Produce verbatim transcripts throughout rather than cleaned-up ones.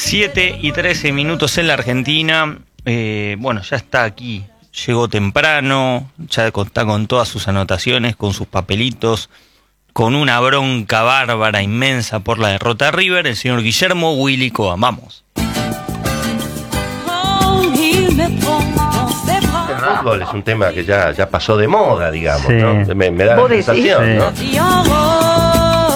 siete y trece minutos en la Argentina. Eh, bueno, ya está aquí. Llegó temprano, ya está con todas sus anotaciones, con sus papelitos, con una bronca bárbara, inmensa por la derrota de River, el señor Guillermo Willy Coa. Vamos. El fútbol es un tema que ya, ya pasó de moda, digamos, Sí. ¿no? Me, me da la sensación, Sí. ¿no?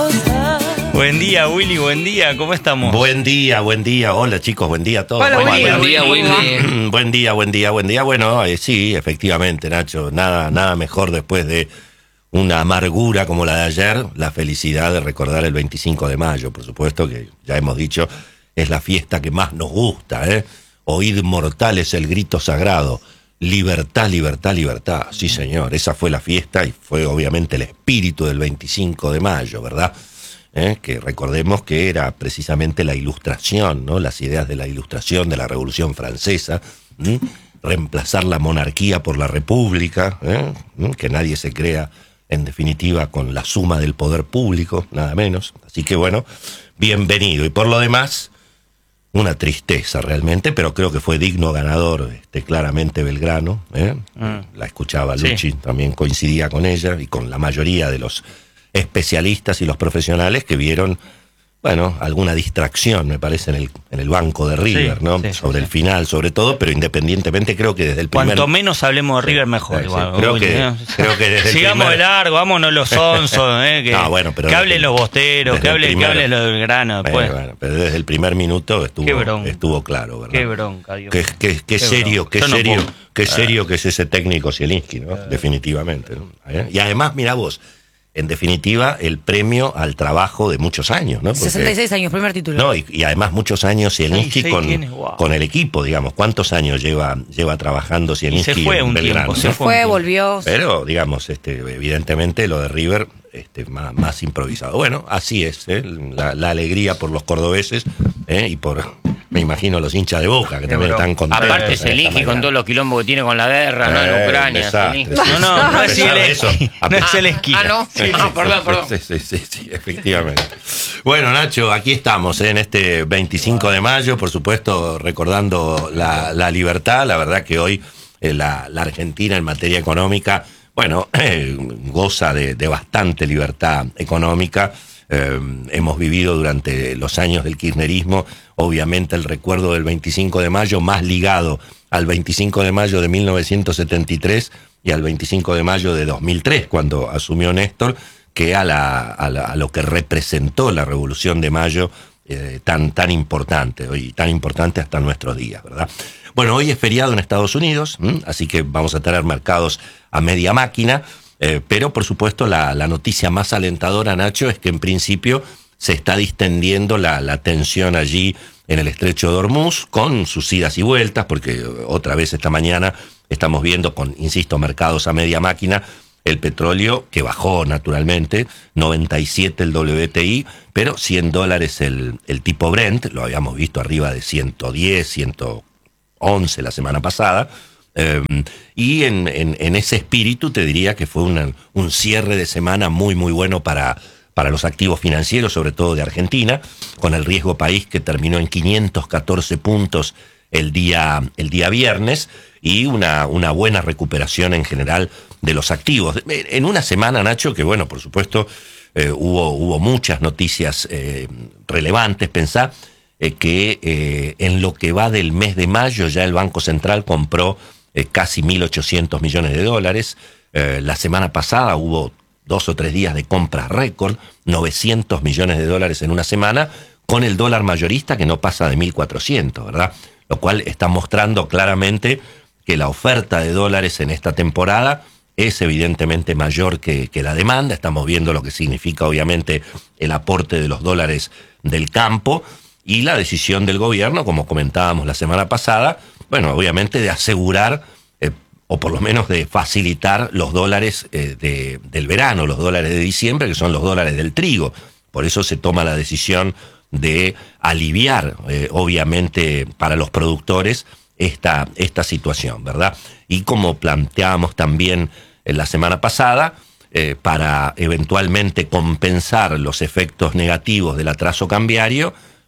Buen día, Willy, buen día, ¿cómo estamos? Buen día, buen día. Hola, chicos, buen día a todos. Hola, Buen Willy. día. Buen día, Willy. Buen día, buen día, buen día. Bueno, eh, sí, efectivamente, Nacho, nada, nada mejor después de una amargura como la de ayer, la felicidad de recordar el veinticinco de mayo, por supuesto, que ya hemos dicho, es la fiesta que más nos gusta, ¿eh? Oíd mortales el grito sagrado, libertad, libertad, libertad. Sí, señor, esa fue la fiesta y fue obviamente el espíritu del veinticinco de mayo, ¿verdad? ¿Eh? Que recordemos que era precisamente la ilustración, ¿no? Las ideas de la ilustración de la Revolución Francesa, ¿m? Reemplazar la monarquía por la república, ¿eh? ¿m? Que nadie se crea, en definitiva, con la suma del poder público, nada menos. Así que bueno, bienvenido. Y por lo demás, una tristeza realmente, pero creo que fue digno ganador, este, claramente Belgrano, ¿eh? Mm. La escuchaba Luchi, sí. También coincidía con ella y con la mayoría de los especialistas y los profesionales que vieron, bueno, alguna distracción, me parece, en el, en el banco de River, sí, ¿no? Sí, sobre sí, el final, sobre todo, pero independientemente creo que desde el primer... Cuanto menos hablemos de River, mejor. Sí, igual, creo, Willy, que, ¿no? creo que desde Sigamos el primer... de largo, vámonos los onzos, ¿eh? Que, no, bueno, pero que hablen los bosteros, que hablen primer... hable los del grano después. Bueno, bueno, pero desde el primer minuto estuvo, estuvo claro, ¿verdad? Qué bronca, Dios. Qué, qué, qué, qué serio, qué no serio, puedo. qué serio que es ese técnico Zielinski, ¿no? Ah. Definitivamente, ¿no? Y además, mira vos, en definitiva, el premio al trabajo de muchos años, ¿no? Porque, sesenta y seis años, primer título. No, y, y además muchos años Zielinski con, wow. con el equipo, digamos. ¿Cuántos años lleva lleva trabajando Zielinski? Y se fue en un Belgrano, tiempo, ¿no? se fue, fue volvió. Pero, digamos, este, evidentemente lo de River este, más, más improvisado. Bueno, así es, ¿eh? la, la alegría por los cordobeses, ¿eh? Y por... me imagino los hinchas de Boca, que también están contentos. Aparte Zielinski con todos los quilombos que tiene con la guerra, ¿no? En Ucrania. Desastre, sí, no, no, no es Zielinski. No es Zielinski. Ah, ¿no? Sí, Ah, sí, perdón, perdón. Sí, sí, sí, sí, efectivamente. Bueno, Nacho, aquí estamos, ¿eh? En este veinticinco de mayo, por supuesto, recordando la, la libertad. La verdad que hoy eh, la, la Argentina en materia económica, bueno, eh, goza de, de bastante libertad económica. Eh, hemos vivido durante los años del kirchnerismo, obviamente el recuerdo del veinticinco de mayo más ligado al veinticinco de mayo de mil novecientos setenta y tres y al veinticinco de mayo de dos mil tres, cuando asumió Néstor, que a, la, a, la, a lo que representó la Revolución de Mayo eh, tan, tan importante, y tan importante hasta nuestros días, ¿verdad? Bueno, hoy es feriado en Estados Unidos, ¿m? Así que vamos a tener mercados a media máquina. Eh, pero, por supuesto, la, la noticia más alentadora, Nacho, es que en principio se está distendiendo la, la tensión allí en el estrecho de Hormuz, con sus idas y vueltas, porque otra vez esta mañana estamos viendo con, insisto, mercados a media máquina, el petróleo que bajó naturalmente, noventa y siete el W T I, pero cien dólares el, el tipo Brent, lo habíamos visto arriba de ciento diez, ciento once la semana pasada. Eh, y en, en, en ese espíritu te diría que fue una, un cierre de semana muy muy bueno para, para los activos financieros, sobre todo de Argentina, con el riesgo país que terminó en quinientos catorce puntos el día, el día viernes, y una, una buena recuperación en general de los activos. En una semana, Nacho, que bueno, por supuesto, eh, hubo, hubo muchas noticias eh, relevantes. Pensá eh, que eh, en lo que va del mes de mayo ya el Banco Central compró Eh, casi mil ochocientos millones de dólares. Eh, la semana pasada hubo dos o tres días de compras récord, novecientos millones de dólares en una semana, con el dólar mayorista que no pasa de mil cuatrocientos, ¿verdad? Lo cual está mostrando claramente que la oferta de dólares en esta temporada es evidentemente mayor que, que la demanda. Estamos viendo lo que significa obviamente el aporte de los dólares del campo y la decisión del gobierno, como comentábamos la semana pasada, bueno, obviamente de asegurar, eh, o por lo menos de facilitar los dólares eh, de, del verano, los dólares de diciembre, que son los dólares del trigo. Por eso se toma la decisión de aliviar, eh, obviamente, para los productores esta, esta situación, ¿verdad? Y como planteábamos también en la semana pasada, eh, para eventualmente compensar los efectos negativos del atraso cambiario,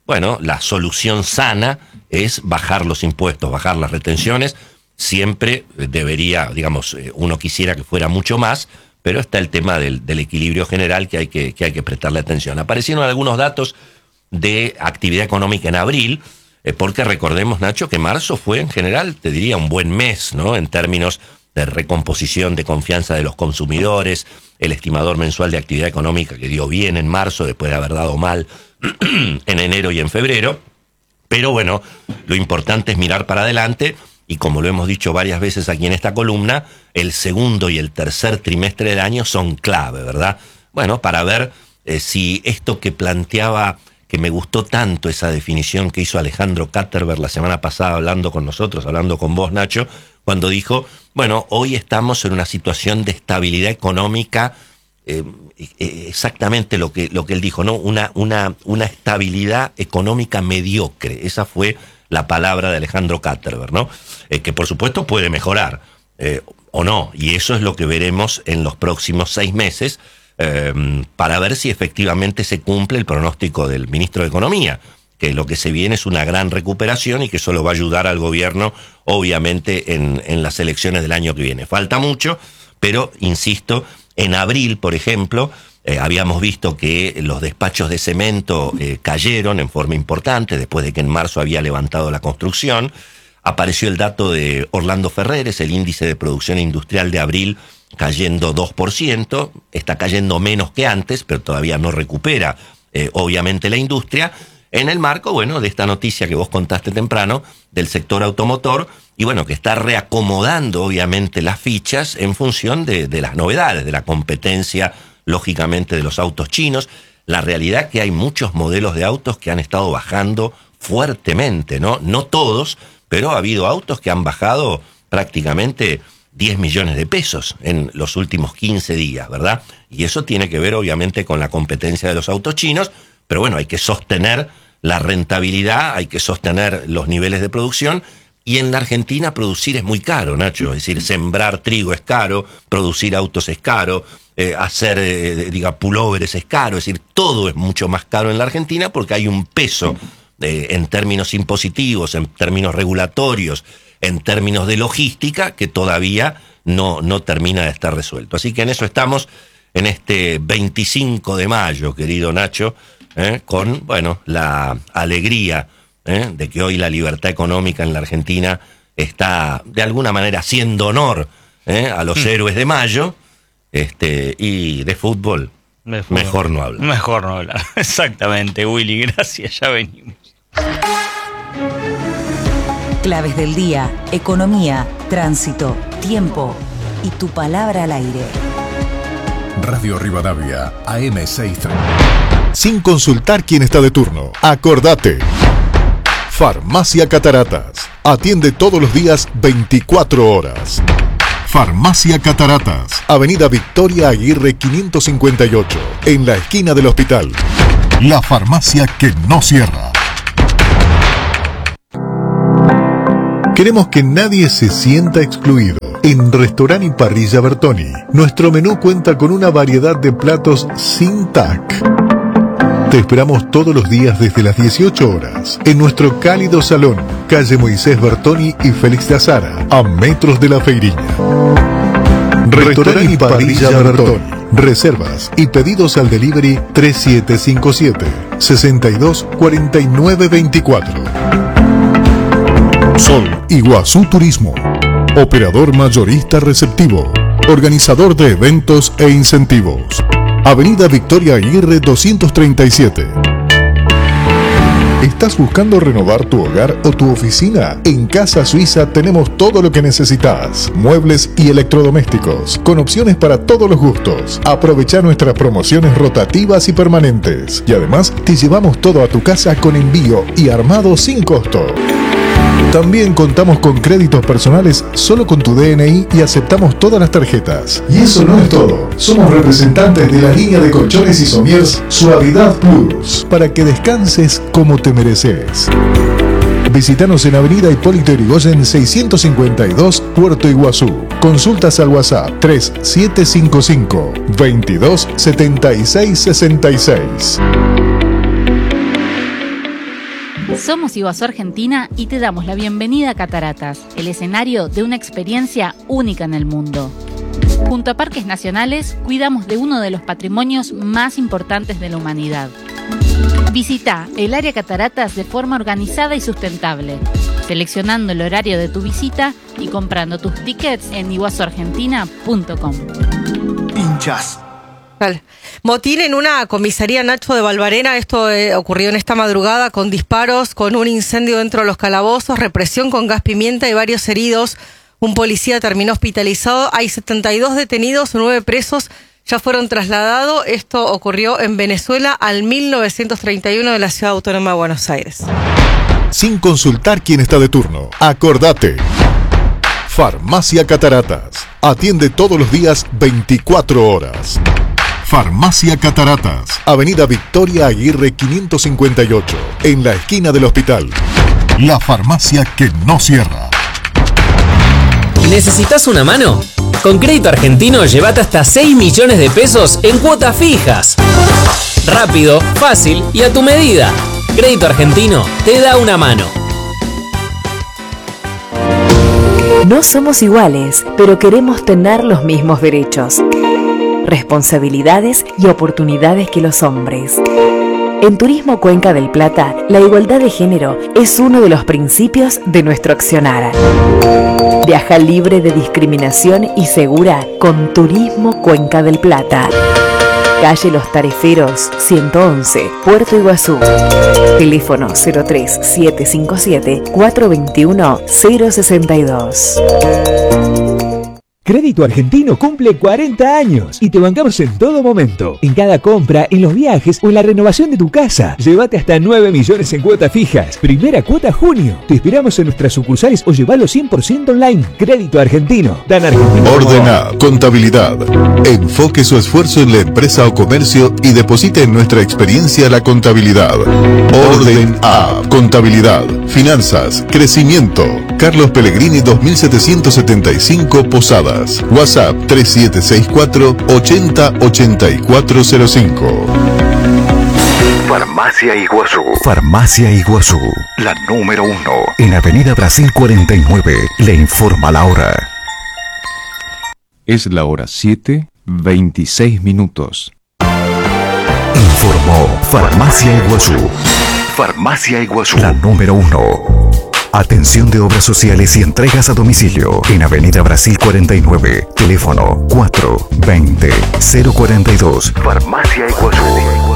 bueno, la solución sana es bajar los impuestos, bajar las retenciones. Siempre debería, digamos, uno quisiera que fuera mucho más, pero está el tema del, del equilibrio general que hay que, que hay que prestarle atención. Aparecieron algunos datos de actividad económica en abril, eh, porque recordemos, Nacho, que marzo fue en general, te diría, un buen mes, ¿no? En términos de recomposición de confianza de los consumidores, el estimador mensual de actividad económica que dio bien en marzo después de haber dado mal en enero y en febrero. Pero bueno, lo importante es mirar para adelante. Y como lo hemos dicho varias veces aquí en esta columna, el segundo y el tercer trimestre del año son clave, ¿verdad? Bueno, para ver eh, si esto que planteaba, que me gustó tanto esa definición que hizo Alejandro Katterberg la semana pasada hablando con nosotros, hablando con vos, Nacho, cuando dijo, bueno, hoy estamos en una situación de estabilidad económica, eh, eh, exactamente lo que, lo que él dijo, ¿no? Una, una, una estabilidad económica mediocre. Esa fue la palabra de Alejandro Katterberg, ¿no? Eh, que por supuesto puede mejorar, eh, o no, y eso es lo que veremos en los próximos seis meses, eh, para ver si efectivamente se cumple el pronóstico del ministro de Economía, que lo que se viene es una gran recuperación y que eso lo va a ayudar al gobierno, obviamente, en, en las elecciones del año que viene. Falta mucho, pero, insisto, en abril, por ejemplo, Eh, habíamos visto que los despachos de cemento eh, cayeron en forma importante después de que en marzo había levantado la construcción. Apareció el dato de Orlando Ferreres, el índice de producción industrial de abril cayendo dos por ciento, está cayendo menos que antes, pero todavía no recupera eh, obviamente la industria, en el marco, bueno, de esta noticia que vos contaste temprano, del sector automotor, y bueno, que está reacomodando obviamente las fichas en función de, de las novedades, de la competencia, lógicamente, de los autos chinos. La realidad es que hay muchos modelos de autos que han estado bajando fuertemente, ¿no? No todos, pero ha habido autos que han bajado prácticamente diez millones de pesos en los últimos quince días, ¿verdad? Y eso tiene que ver, obviamente, con la competencia de los autos chinos, pero bueno, hay que sostener la rentabilidad, hay que sostener los niveles de producción, y en la Argentina producir es muy caro, Nacho, es decir, sembrar trigo es caro, producir autos es caro, Eh, hacer, eh, diga, pulóveres es caro, es decir, todo es mucho más caro en la Argentina porque hay un peso eh, en términos impositivos, en términos regulatorios, en términos de logística que todavía no, no termina de estar resuelto. Así que en eso estamos en este veinticinco de mayo, querido Nacho, eh, con, bueno, la alegría eh, de que hoy la libertad económica en la Argentina está de alguna manera haciendo honor eh, a los mm. héroes de mayo. Este, y de fútbol, de fútbol, mejor no hablar. Mejor no hablar, exactamente, Willy, gracias, ya venimos. Claves del día, economía, tránsito, tiempo y tu palabra al aire. Radio Rivadavia, A M seiscientos treinta. Sin consultar quién está de turno, acordate. Farmacia Cataratas. Atiende todos los días veinticuatro horas. Farmacia Cataratas, Avenida Victoria Aguirre quinientos cincuenta y ocho, en la esquina del hospital. La farmacia que no cierra. Queremos que nadie se sienta excluido. En Restaurant y Parrilla Bertoni, nuestro menú cuenta con una variedad de platos sin T A C. Te esperamos todos los días desde las dieciocho horas en nuestro cálido salón, calle Moisés Bertoni y Félix de Azara, a metros de la Feiriña. Restaurant y Parrilla Bertoni. Reservas y pedidos al delivery tres siete cinco siete, seis dos cuatro nueve dos cuatro. Sol Iguazú Turismo. Operador mayorista receptivo. Organizador de eventos e incentivos. Avenida Victoria Aguirre doscientos treinta y siete. ¿Estás buscando renovar tu hogar o tu oficina? En Casa Suiza tenemos todo lo que necesitas. Muebles y electrodomésticos, con opciones para todos los gustos. Aprovecha nuestras promociones rotativas y permanentes. Y además, te llevamos todo a tu casa con envío y armado sin costo. También contamos con créditos personales solo con tu D N I y aceptamos todas las tarjetas. Y eso no es todo. Somos representantes de la línea de colchones y somiers Suavidad Plus, para que descanses como te mereces. Visítanos en Avenida Hipólito Yrigoyen seiscientos cincuenta y dos, Puerto Iguazú. Consultas al WhatsApp tres siete cinco cinco, veintidós setenta y seis sesenta y seis. Somos Iguazú Argentina y te damos la bienvenida a Cataratas, el escenario de una experiencia única en el mundo. Junto a Parques Nacionales, cuidamos de uno de los patrimonios más importantes de la humanidad. Visita el área Cataratas de forma organizada y sustentable, seleccionando el horario de tu visita y comprando tus tickets en iguazu argentina punto com. Hinchas. Motín en una comisaría, Nacho, de Valvarena. Esto eh, ocurrió en esta madrugada con disparos, con un incendio dentro de los calabozos, represión con gas pimienta y varios heridos. Un policía terminó hospitalizado. Hay setenta y dos detenidos, nueve presos ya fueron trasladados. Esto ocurrió en Venezuela al mil novecientos treinta y uno de la Ciudad Autónoma de Buenos Aires. Sin consultar quién está de turno. Acordate. Farmacia Cataratas. Atiende todos los días veinticuatro horas. Farmacia Cataratas. Avenida Victoria Aguirre quinientos cincuenta y ocho. En la esquina del hospital. La farmacia que no cierra. ¿Necesitas una mano? Con Crédito Argentino llévate hasta seis millones de pesos en cuotas fijas. Rápido, fácil y a tu medida. Crédito Argentino te da una mano. No somos iguales, pero queremos tener los mismos derechos, responsabilidades y oportunidades que los hombres. En Turismo Cuenca del Plata, la igualdad de género es uno de los principios de nuestro accionar. Viaja libre de discriminación y segura con Turismo Cuenca del Plata. Calle Los Tariferos, ciento once, Puerto Iguazú. Teléfono cero tres siete cinco siete cuatro dos uno cero seis dos. Crédito Argentino cumple cuarenta años y te bancamos en todo momento. En cada compra, en los viajes o en la renovación de tu casa. Llévate hasta nueve millones en cuotas fijas. Primera cuota junio. Te esperamos en nuestras sucursales o llevalo cien por ciento online. Crédito Argentino. Dan Argentino. Ordena Contabilidad. Enfoque su esfuerzo en la empresa o comercio y deposite en nuestra experiencia la contabilidad. Orden A. Contabilidad. Finanzas. Crecimiento. Carlos Pellegrini dos mil setecientos setenta y cinco Posadas. WhatsApp tres siete seis cuatro ochenta ochenta y cuatro cero cinco. Farmacia Iguazú. Farmacia Iguazú. La número uno. En Avenida Brasil cuarenta y nueve. Le informa la hora. Es la hora siete, veintiséis minutos. Informó Farmacia Iguazú. Farmacia Iguazú. La número uno. Atención de obras sociales y entregas a domicilio en Avenida Brasil cuarenta y nueve. Teléfono cuatro veinte cero cuarenta y dos. Farmacia Iguazú.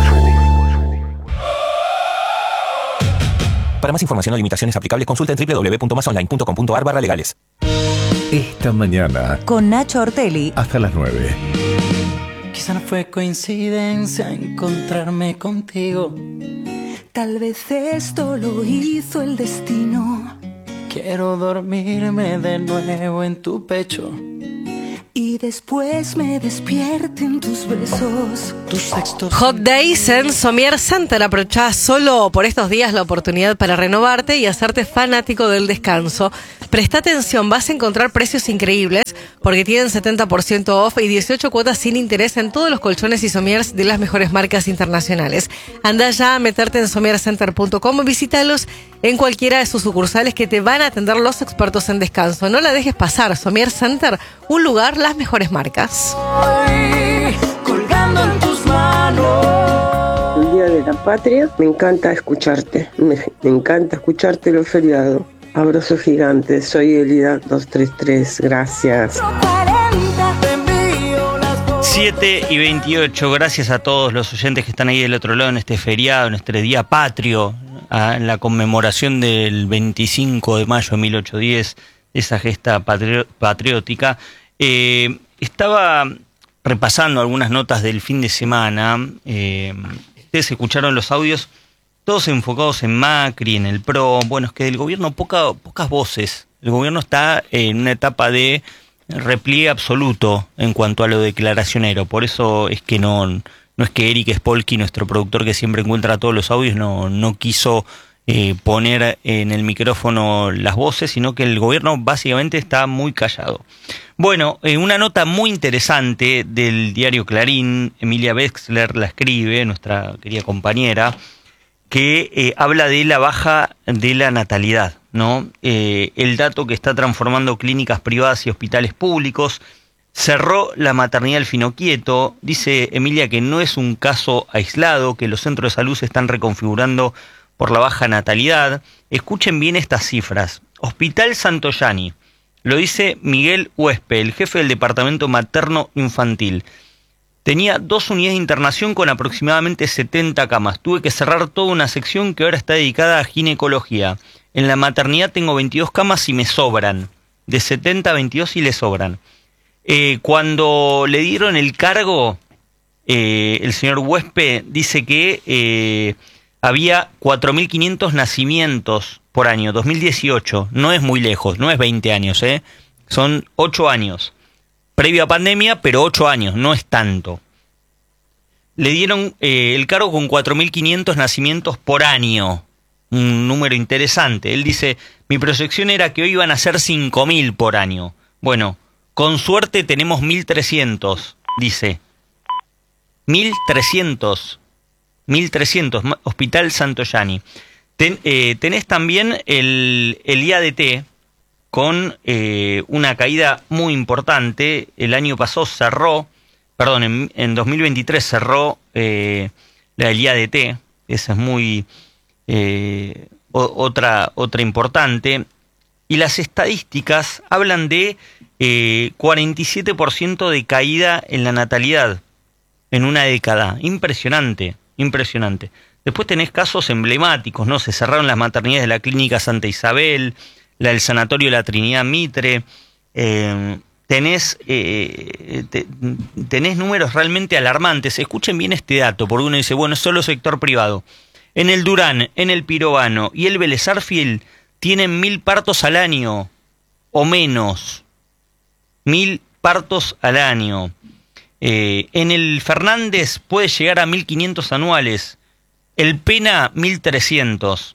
Para más información o limitaciones aplicables, consulta en doble u doble u doble u punto más online punto com punto a r barra legales. Esta mañana. Con Nacho Ortelli. Hasta las nueve. Quizá no fue coincidencia encontrarme contigo. Tal vez esto lo hizo el destino. Quiero dormirme de nuevo en tu pecho y después me despierten tus besos, tus sextos. Hot Days en Somier Center. Aprovechá solo por estos días la oportunidad para renovarte y hacerte fanático del descanso. Presta atención, vas a encontrar precios increíbles porque tienen setenta por ciento off y dieciocho cuotas sin interés en todos los colchones y somiers de las mejores marcas internacionales. Anda ya a meterte en somier center punto com o visítalos en cualquiera de sus sucursales que te van a atender los expertos en descanso. No la dejes pasar. Somier Center, un lugar, las mejores marcas. Colgando en tus manos. El Día de la Patria, me encanta escucharte. Me, me encanta escucharte los feriados. Abrazo gigante, soy Elida dos tres tres, gracias. siete y veintiocho, gracias a todos los oyentes que están ahí del otro lado en este feriado, en este día patrio, en la conmemoración del veinticinco de mayo de mil ochocientos diez, esa gesta patri- patriótica. Eh, estaba repasando algunas notas del fin de semana, eh, ustedes escucharon los audios, todos enfocados en Macri, en el P R O. Bueno, es que del gobierno poca, pocas voces. El gobierno está en una etapa de repliegue absoluto en cuanto a lo declaracionero. Por eso es que no, no es que Eric Spolky, nuestro productor que siempre encuentra todos los audios, no, no quiso eh, poner en el micrófono las voces, sino que el gobierno básicamente está muy callado. Bueno, eh, una nota muy interesante del diario Clarín, Emilia Wexler la escribe, nuestra querida compañera. que eh, habla de la baja de la natalidad, ¿no? Eh, el dato que está transformando clínicas privadas y hospitales públicos. Cerró la maternidad del Finoquieto. Dice Emilia que no es un caso aislado, que los centros de salud se están reconfigurando por la baja natalidad. Escuchen bien estas cifras. Hospital Santoyani, lo dice Miguel Huespe, el jefe del departamento materno infantil. Tenía dos unidades de internación con aproximadamente setenta camas. Tuve que cerrar toda una sección que ahora está dedicada a ginecología. En la maternidad tengo veintidós camas y me sobran. De setenta a veintidós y le sobran. Eh, cuando le dieron el cargo, eh, el señor Huespe dice que eh, había cuatro mil quinientos nacimientos por año, dos mil dieciocho. No es muy lejos, no es veinte años, ¿eh? Son ocho años. Previo a pandemia, pero ocho años, no es tanto. Le dieron eh, el cargo con cuatro mil quinientos nacimientos por año. Un número interesante. Él dice, mi proyección era que hoy iban a ser cinco mil por año. Bueno, con suerte tenemos mil trescientos, dice. mil trescientos. mil trescientos, Hospital Santoyani. Ten, eh, tenés también el, el I A D T con eh, una caída muy importante. El año pasado cerró, perdón, en, en dos mil veintitrés cerró eh, la I A D T. Esa es muy eh, o, otra, otra importante. Y las estadísticas hablan de eh, cuarenta y siete por ciento de caída en la natalidad en una década. Impresionante, impresionante. Después tenés casos emblemáticos, ¿no? Se cerraron las maternidades de la Clínica Santa Isabel, la del Sanatorio de la Trinidad Mitre. Eh, tenés, eh, te, tenés números realmente alarmantes. Escuchen bien este dato, porque uno dice, bueno, es solo sector privado. En el Durán, en el Pirobano y el Vélez Sarsfield tienen mil partos al año o menos. Mil partos al año. Eh, en el Fernández puede llegar a mil quinientos anuales. El Pena, mil trescientos.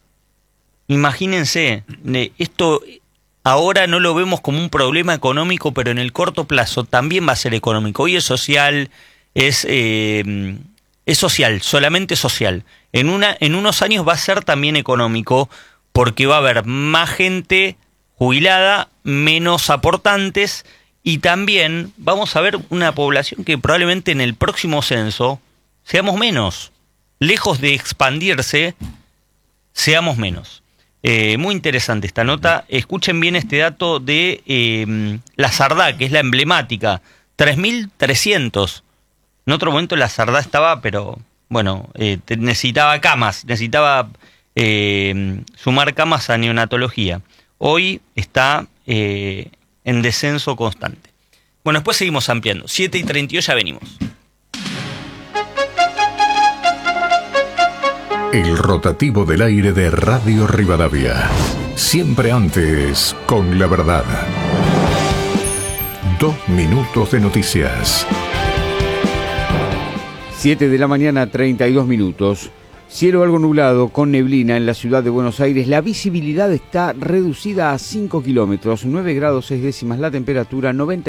Imagínense, esto ahora no lo vemos como un problema económico, pero en el corto plazo también va a ser económico. Hoy es social, es, eh, es social, solamente social. En, una, en unos años va a ser también económico, porque va a haber más gente jubilada, menos aportantes, y también vamos a ver una población que probablemente en el próximo censo seamos menos. Lejos de expandirse, seamos menos. Eh, muy interesante esta nota. Escuchen bien este dato de eh, la Sardá, que es la emblemática. tres mil trescientos. En otro momento la Sardá estaba, pero bueno, eh, necesitaba camas, necesitaba eh, sumar camas a neonatología. Hoy está eh, en descenso constante. Bueno, después seguimos ampliando. siete y treinta y dos, ya venimos. El rotativo del aire de Radio Rivadavia. Siempre antes con la verdad. Dos minutos de noticias. siete de la mañana, treinta y dos minutos. Cielo algo nublado con neblina en la ciudad de Buenos Aires. La visibilidad está reducida a cinco kilómetros. nueve grados seis décimas la temperatura, noventa